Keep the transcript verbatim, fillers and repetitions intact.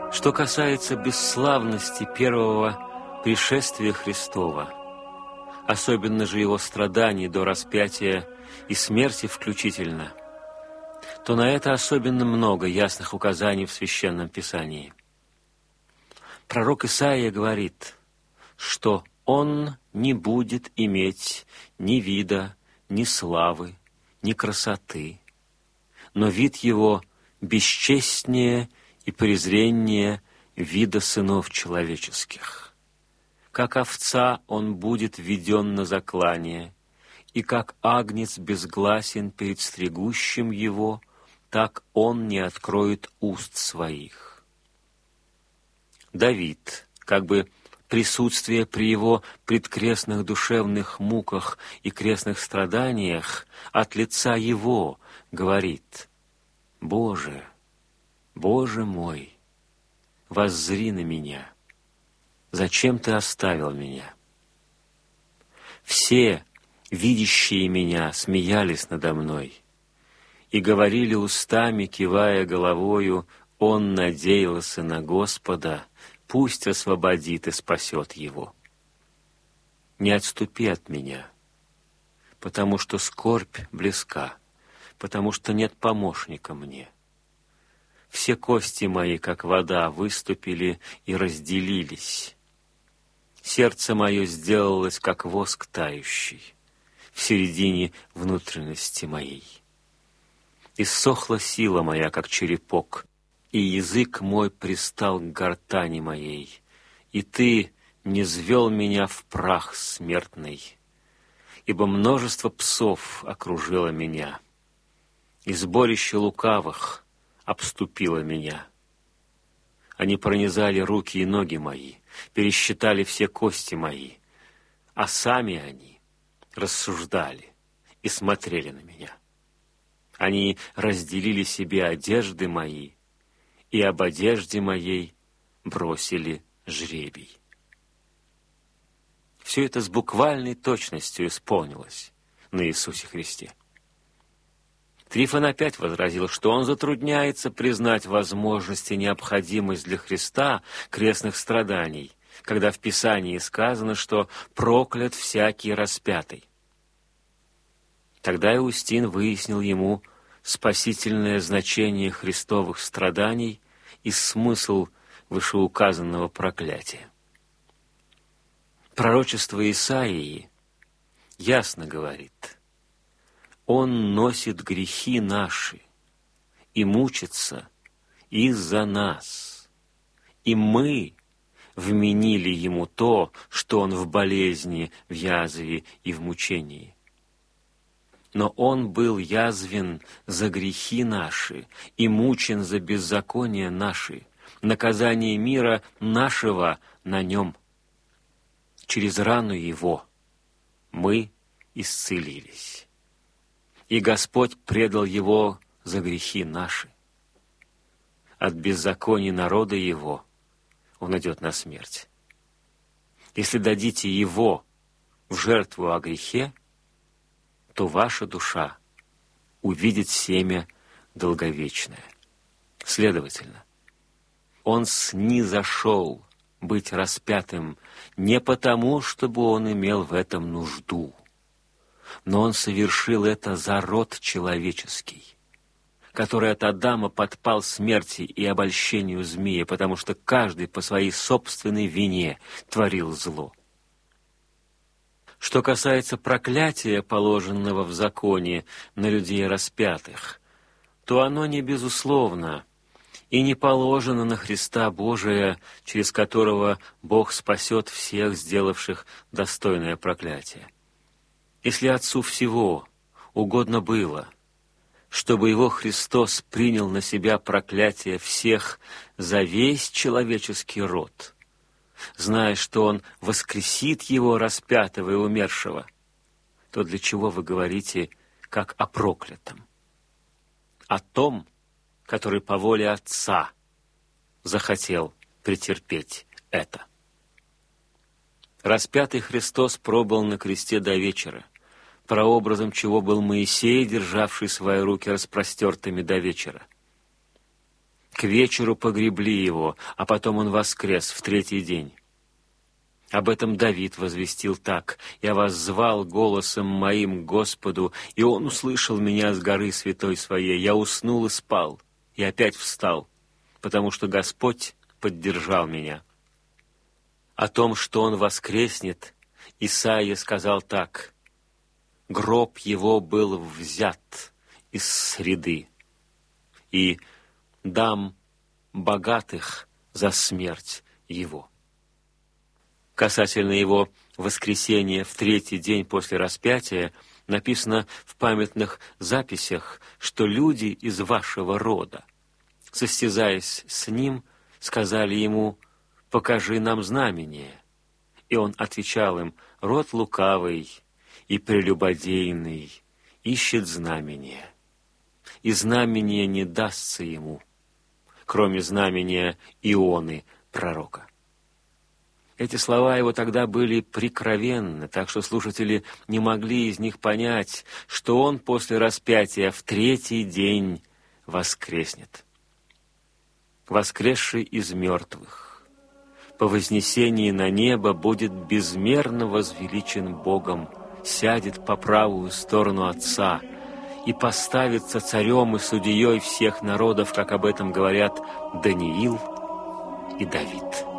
Что касается бесславности первого пришествия Христова, особенно же его страданий до распятия и смерти включительно, то на это особенно много ясных указаний в Священном Писании. Пророк Исаия говорит, что он не будет иметь ни вида, ни славы, ни красоты, но вид его бесчестнее и презрение вида сынов человеческих. Как овца он будет веден на заклание, и как агнец безгласен перед стригущим его, так он не откроет уст своих. Давид, как бы присутствие при его предкрестных душевных муках и крестных страданиях от лица его говорит: «Боже, Боже мой, воззри на меня, зачем ты оставил меня?» Все, видящие меня, смеялись надо мной и говорили устами, кивая головою: «Он надеялся на Господа, пусть освободит и спасет его». Не отступи от меня, потому что скорбь близка, потому что нет помощника мне. Все кости мои, как вода, выступили и разделились. Сердце мое сделалось, как воск тающий, в середине внутренности моей. Иссохла сила моя, как черепок, и язык мой пристал к гортани моей, и ты низвел меня в прах смертный, ибо множество псов окружило меня, и сборище лукавых обступило меня. Они пронизали руки и ноги мои, пересчитали все кости мои, а сами они рассуждали и смотрели на меня. Они разделили себе одежды мои, и об одежде моей бросили жребий. Все это с буквальной точностью исполнилось на Иисусе Христе. Трифон опять возразил, что он затрудняется признать возможность и необходимость для Христа крестных страданий, когда в Писании сказано, что проклят всякий распятый. Тогда Иустин выяснил ему спасительное значение христовых страданий и смысл вышеуказанного проклятия. Пророчество Исаии ясно говорит: «Он носит грехи наши и мучится из-за нас, и мы вменили ему то, что он в болезни, в язве и в мучении. Но он был язвен за грехи наши и мучен за беззакония наши, наказание мира нашего на нем. Через рану его мы исцелились, и Господь предал его за грехи наши. От беззаконий народа его он идет на смерть. Если дадите его в жертву о грехе, то ваша душа увидит семя долговечное». Следовательно, он снизошел быть распятым не потому, чтобы он имел в этом нужду, но он совершил это за род человеческий, который от Адама подпал смерти и обольщению змея, потому что каждый по своей собственной вине творил зло. Что касается проклятия, положенного в законе на людей распятых, то оно не безусловно и не положено на Христа Божия, через которого Бог спасет всех, сделавших достойное проклятие. Если Отцу всего угодно было, чтобы Его Христос принял на себя проклятие всех за весь человеческий род, зная, что Он воскресит Его распятого и умершего, то для чего вы говорите, как о проклятом? О том, который по воле Отца захотел претерпеть это. Распятый Христос пробыл на кресте до вечера, прообразом чего был Моисей, державший свои руки распростертыми до вечера. К вечеру погребли его, а потом он воскрес в третий день. Об этом Давид возвестил так: «Я воззвал голосом моим к Господу, и Он услышал меня с горы святой своей. Я уснул и спал, и опять встал, потому что Господь поддержал меня». О том, что Он воскреснет, Исаия сказал так: «Гроб его был взят из среды, и дам богатых за смерть его». Касательно его воскресения в третий день после распятия написано в памятных записях, что люди из вашего рода, состязаясь с ним, сказали ему: «Покажи нам знамение». И он отвечал им: «Род лукавый и прелюбодейный ищет знамения, и знамение не дастся ему, кроме знамения Ионы пророка». Эти слова его тогда были прикровенны, так что слушатели не могли из них понять, что он после распятия в третий день воскреснет. Воскресший из мертвых, по вознесении на небо будет безмерно возвеличен Богом, сядет по правую сторону Отца и поставится царем и судьей всех народов, как об этом говорят Даниил и Давид.